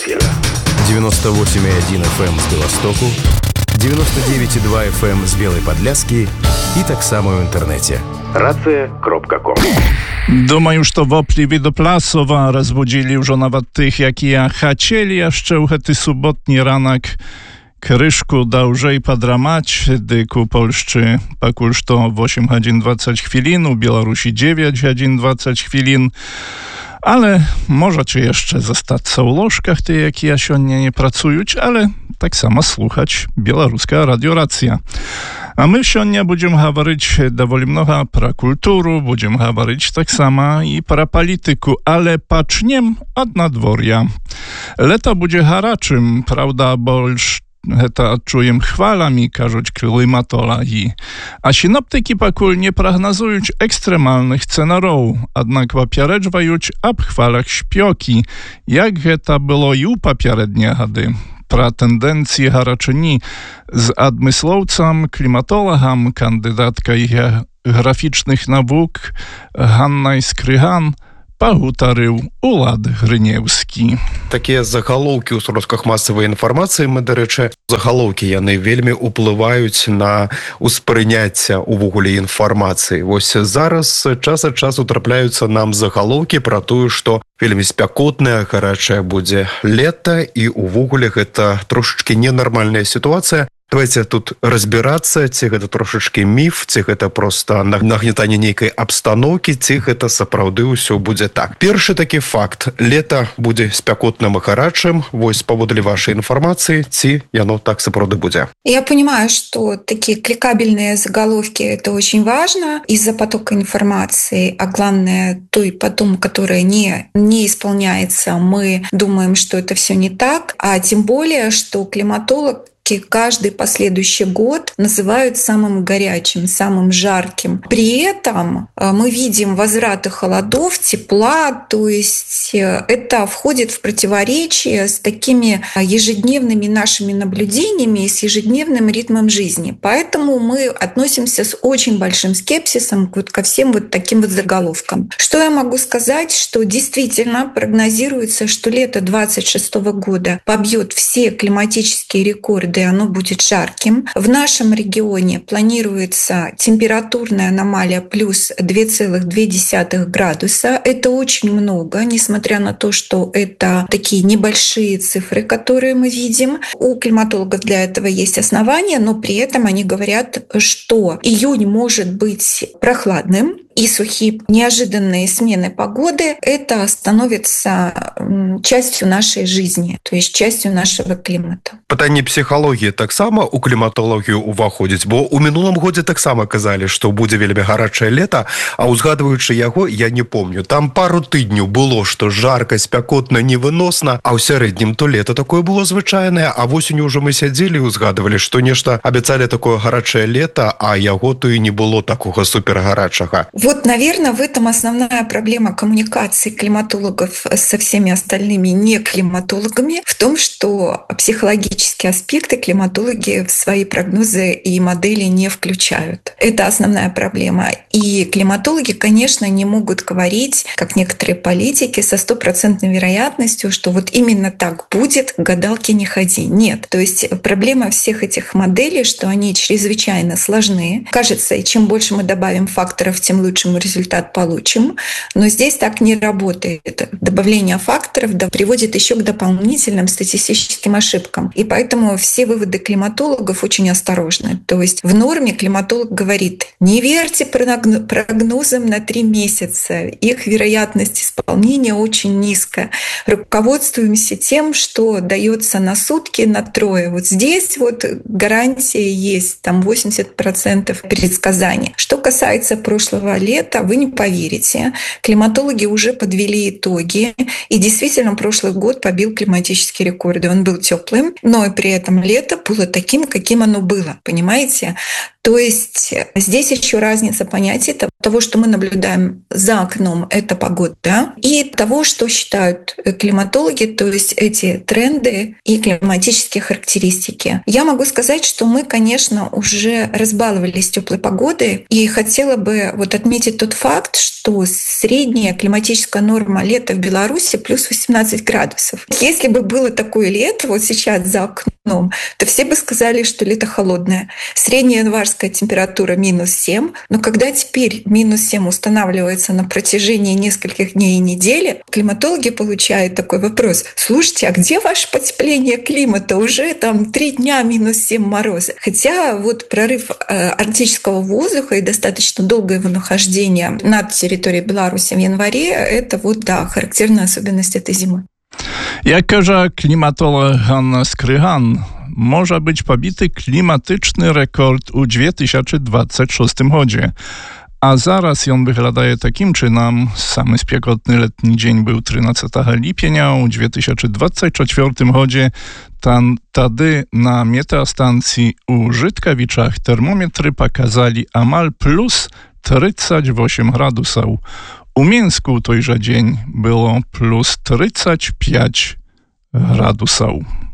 Подольских. 98,1 FM з Беластоку, 99,2 FM з Белой Подляски и так само в интернете. Рация.ком. Думаю, что вопли Видопласова разбудили уже нават tych, якія хацели jeszcze у гэты суботні ранак крышку даўжэй падрамаць, дык у Польшчы пакуль што 8 гадзін 20 хвілін, у Беларусі 9 гадзін 20 хвілін. Ale możecie jeszcze zostać u ложках, te jakie сёння nie pracują, ale tak samo słuchać Białoruska Radioracja. A my сёння będziemy говорить довольно много про культуру, będziemy говорить tak samo i про polityku, ale paczniem od nadworja. Leto będzie haraczym, prawda, bo это адчуем хваламі, кажуць кліматолагі. А сінопtyki пакуль не прагназуюць экстрэмальных сцэнароў, аднак папярэджваюць аб хвалях спёкі, як гэта было і ў папярэднія гады. Пра тэндэнцыі гарачыні з адмыслоўцам, кліматолагам, кандыдаткай геаграфічных навук Ганнай Скрыган пагутарыў Улад Грынеўскі. Такія загалоўкі ў сродках масавай інфармацыі, мы, дарэчы, загалоўкі яны вельмі ўплываюць на ўспрыняцце ўвогуле інфармацыі. Вось зараз час ад часу трапляюцца нам загалоўкі пра тое, што вельмі спякотнае, гарачае будзе лета, і ўвогуле гэта трошачкі ненармальная сітуацыя. Давайте тут разбирацца, ці гэта трошачкі міф, ці гэта проста нагнетанне нейкай абстаноўкі, ці гэта сапраўды ўсё будзе так. Першы такі факт. Лета будзе спякотным и гарачым. Вось паводле вашей информации, ці яно так сапраўды будзе? Я понимаю, что такие кликабельные заголовки — это очень важно из-за потока информации, а главное, той потом, которая не исполняется, мы думаем, что это все не так, а тем более, что климатолог каждый последующий год называют самым горячим, самым жарким. При этом мы видим возвраты холодов, тепла, то есть это входит в противоречие с такими ежедневными нашими наблюдениями и с ежедневным ритмом жизни. Поэтому мы относимся с очень большим скепсисом ко всем вот таким вот заголовкам. Что я могу сказать? Что действительно прогнозируется, что лето 2026 года побьет все климатические рекорды, и оно будет жарким. В нашем регионе планируется температурная аномалия плюс 2,2 градуса. Это очень много, несмотря на то, что это такие небольшие цифры, которые мы видим. У климатологов для этого есть основания, но при этом они говорят, что июнь может быть прохладным, и сухие неожиданные смены погоды — это становится частью нашей жизни, то есть частью нашего климата. Пытанне псіхалогіі таксама у кліматологію уваходзіць, бо ў мінулым годзе таксама казалі, што будзе вельмі гарачае лета, а узгадваючы яго, я не помню, там пару тыдняў было, што жарка, спякотна, невыносна, а ў сярэднім то лета такое было звычайнае, а восенню ўжо мы сядзелі і узгадвалі, што нешта абяцалі такое гарачае лета, а яго то і не было такога супергарачага. Вот, наверное, в этом основная проблема коммуникации климатологов со всеми остальными не климатологами, в том, что психологические аспекты климатологи в свои прогнозы и модели не включают. Это основная проблема. И климатологи, конечно, не могут говорить, как некоторые политики, со 100% вероятностью, что вот именно так будет, к гадалке не ходи. Нет. То есть проблема всех этих моделей, что они чрезвычайно сложны. Кажется, и чем больше мы добавим факторов, тем лучше мы результат получим. Но здесь так не работает. Добавление факторов приводит еще к дополнительным статистическим ошибкам. И поэтому все выводы климатологов очень осторожны. То есть в норме климатолог говорит: не верьте прогнозам на 3 месяца. Их вероятность исполнения очень низкая. Руководствуемся тем, что дается на сутки, на трое. Вот здесь вот гарантия есть, там 80% предсказаний. Что касается прошлого лета, вы не поверите, климатологи уже подвели итоги, и действительно прошлый год побил климатические рекорды. Он был теплым, но и при этом лето было таким, каким оно было, понимаете? То есть здесь еще разница понятий того, что мы наблюдаем за окном, это погода, и того, что считают климатологи, то есть эти тренды и климатические характеристики. Я могу сказать, что мы, конечно, уже разбаловались теплой погодой, и хотела бы отметить тот факт, что средняя климатическая норма лета в Беларуси плюс 18 градусов. Если бы было такое лето сейчас за окном, то все бы сказали, что лето холодное. Средняя январская температура минус 7, но когда теперь минус 7 устанавливается на протяжении нескольких дней и недели, климатологи получают такой вопрос: слушайте, а где ваше потепление климата? Уже 3 дня минус 7 мороза. Хотя прорыв арктического воздуха и достаточно долгое его нахождение над территорией Беларуси в январе — это характерная особенность этой зимы. Jak kаже klimatolog Hanna Skryhan, może być pobity klimatyczny rekord u 2026 гоdzie. A zaraz on wyglądaje takim czynem. Samy spiekotny letni dzień był 13 lipienia u 2024 гоdzie. Tady na meteostancji u Żytkowiczach termometry pokazali amal plus 38 gradusów. U Mińsku tojże dzień było plus 35 gradusów.